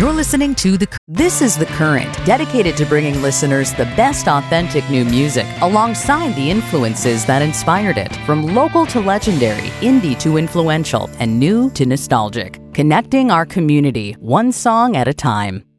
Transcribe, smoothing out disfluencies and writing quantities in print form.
You're listening to This is The Current, dedicated to bringing listeners the best authentic new music alongside the influences that inspired it, from local to legendary, indie to influential, and new to nostalgic. Connecting our community, one song at a time.